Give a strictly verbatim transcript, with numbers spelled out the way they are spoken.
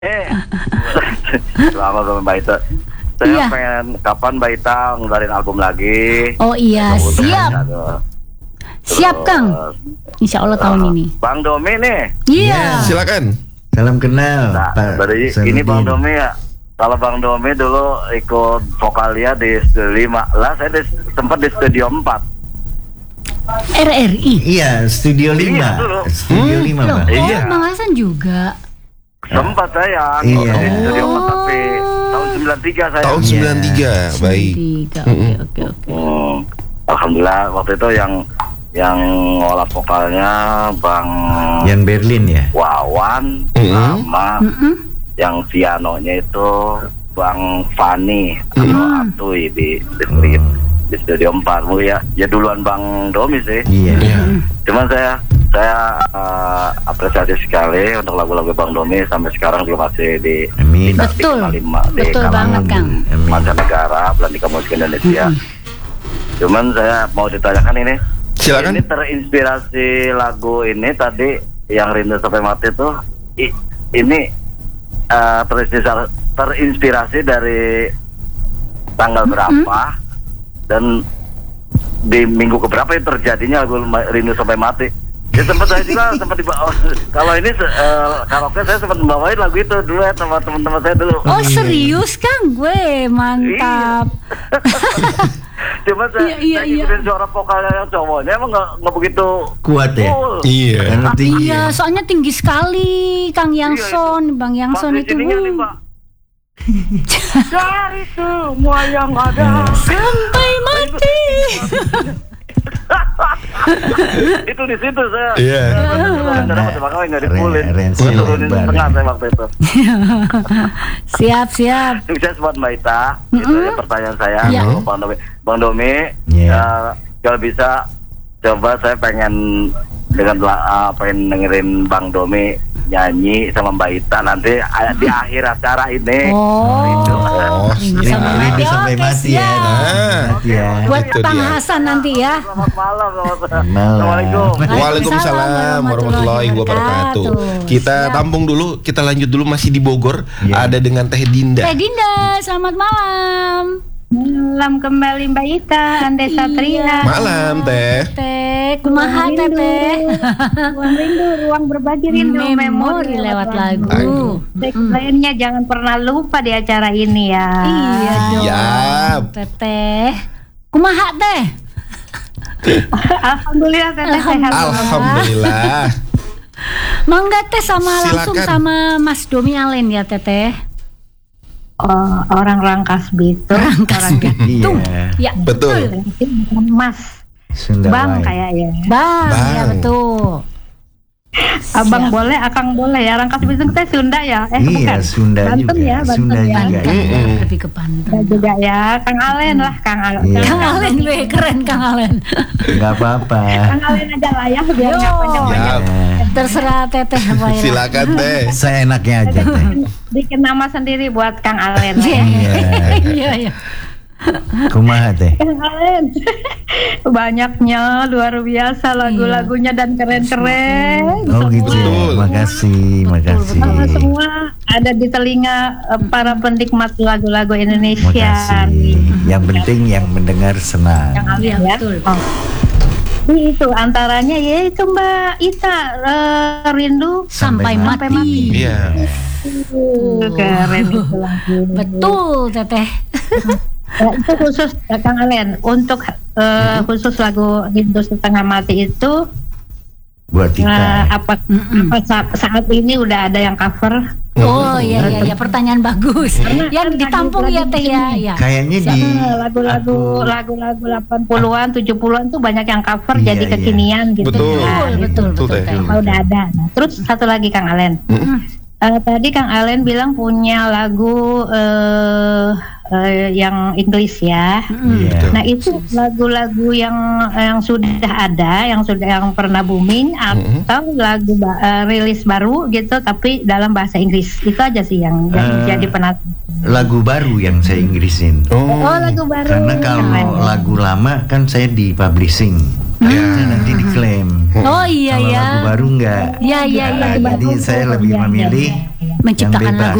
Eh, selamat sama Mbak Ita. Saya Iya. pengen kapan Mbak Ita ngeluarin album lagi? Oh iya, Untuk siap. aduh. Siap, Kang. Terus, Insya Allah tahun ah, ini. Bang Domi nih. Iya. Silakan. Salam kenal, Nah, Pak dari Sanudin. ini Bang Domi ya. Kalau Bang Domi dulu ikut vokalia di studio lima, lah saya di, sempat di studio empat. R R I. Iya, Studio Iya, lima. dulu. Studio Hmm. lima, Loh, Pak. oh, Iya. Mang Hasan juga. Sempat saya Iya. di studio empat tapi tahun sembilan tiga saya. Tahun Iya. sembilan tiga, baik. Tiga. Oke, oke, oke. Hmm, Alhamdulillah waktu itu yang yang ngolah vokalnya Bang Yang Berlin ya. Wawan Mm-mm. sama Mm-mm. yang pianonya itu Bang Fani atau Mm. Atuy di di, di, di studio empat. Oh ya, ya duluan Bang Domi sih. Iya. Iya. Cuman saya saya eh, apresiasi sekali untuk lagu-lagu Bang Domi sampai sekarang juga masih di Amin. di Betul. lima di Betul kalangan banget, Kang. Amin. mancanegara, Belantika Musik Indonesia. Cuman saya mau ditanyakan ini. Silakan. Ini terinspirasi lagu ini tadi yang Rindu Sampai Mati itu i- ini eh, terinspirasi, terinspirasi dari tanggal berapa dan di minggu keberapa yang terjadinya lagu Rindu Sampai Mati. Ya sempat saya juga sempat dibawa. Kalau ini uh, karaoke saya sempat membawain lagu itu dulu ya sama teman-teman saya dulu. Oh serius Kang, gue mantap. Cuma saya, Iya, iya, saya iya. ngikutin suara vokalnya yang cowoknya emang nggak nggak begitu Kuat ya. full. Iya. Karena tinggi. Iya, ya. soalnya tinggi sekali Kang Iya, Yangson, Bang Pas Yangson di itu. sininya nih, uh. Pak. Dari semua yang ada Sampai mati. itu di situ saya. Iya. Cara makanya nggak dipulin. Ren- Rensi Saya turunin lebar. setengah saya waktu itu. Siap, siap. Sukses buat Mbak Ita. Itu Mm-mm. ya pertanyaan saya. Iya. Untuk Bang Domi. Bang Domi, Iya. eh, kalau bisa coba saya pengen dengan la- uh, pengen dengerin Bang Domi nyanyi sama Mbak Ita nanti uh, di akhir acara ini. Oh, Rindu. Oh, Rindu Rindu, sampai rindu mati. sampai Oke, mati ya. siap. Ah. Mati ya. Buat Itu Bang dia. Hasan nanti ya. Selamat malam. Selamat Malam. Assalamualaikum. Waalaikumsalam warahmatullahi wabarakatuh. Kita Siap. tampung dulu, kita lanjut dulu masih di Bogor. Iya. Ada dengan Teh Dinda. Teh Dinda, selamat malam. Malam kembali Mbak Ita, Ande Satria. Iya. Malam Teh. Teh, kumaha Ruang Teh rindu. Teh? Ruang rindu, ruang berbagi rindu, Memori lewat lagu. Aduh. Teks lainnya jangan pernah lupa di acara ini ya. Iya dong. Siap. Teteh. Kumaha Teh? Alhamdulillah teteh sehat. Alhamdulillah. Mangga Teh sama langsung Silakan. sama Mas Domi Alen ya Teteh. Oh, orang Rangkas Bitung, orang Bitung. Iya. Ya, Betul. Mas, Sunda Bang Wai. kayaknya. Bang, Bang. ya betul. Abang Siap. boleh, Akang boleh ya. Rangkas Bitung teh Sunda ya? Eh Iya, bukan. Sunda Banten juga. ya, Banten Sunda ya. juga. Banten, Mm-mm. lebih ke Banten. Ya juga ya, Kang Alen lah, Kang Alen. Iya. Kang Alen, weh, keren Kang Alen. Enggak apa-apa. Kang Alen aja lah ya, biar nggak Yo. panjang-panjang. Siap. Terserah Teteh apa ya. Silakan Teh. Seenaknya aja Teh. Bikin nama sendiri buat Kang Alen. Iya, Iya. iya, iya. Kumaha Teh? Kang Alen. Banyaknya luar biasa lagu-lagunya dan keren-keren. Oh gitu. Betul. Makasih, makasih. Semua, semua ada di telinga eh, para penikmat lagu-lagu Indonesia. Makasih. Yang penting yang mendengar senang. Yang Alen Iya, ya. betul. Oh. Itu antaranya ya itu Mbak Ita eh, Rindu Sampai Sampai mati. mati. Iya. Uh, keren itu lagu. Betul Teteh. Ya, itu khusus eh, Kang Alen untuk eh, khusus lagu Rindu Setengah Mati itu Buat eh, kita. apa, Mm-mm. apa sa- saat ini udah ada yang cover. Oh iya iya iya, pertanyaan bagus. Karena Yang kan ditampung lagu- ya Teh ya. Ya. Kayaknya di Eh, lagu-lagu aku- lagu-lagu delapan puluhan tujuh puluhan tuh banyak yang cover Iya, jadi iya. kekinian gitu. Betul. Betul, Nah, betul, Betul, betul Teh. Teh. Oh, udah ada. Nah, terus satu lagi Kang Alen. Eh, tadi Kang Alen bilang punya lagu eh, eh, yang Inggris ya. Mm. Iya. Nah itu lagu-lagu yang yang sudah ada, yang sudah yang pernah booming atau lagu ba- eh, rilis baru gitu, tapi dalam bahasa Inggris itu aja sih yang yang Eh, jadi penasaran. lagu baru yang saya Inggrisin. Oh. Oh lagu baru. Karena kalau Keren. lagu lama kan saya di publishing. Takutnya nanti diklaim. Oh iya Kalau ya. lagu baru enggak. Iya iya iya. Nah, iya. jadi saya lebih Iya, memilih iya, iya. menciptakan bebas. lagu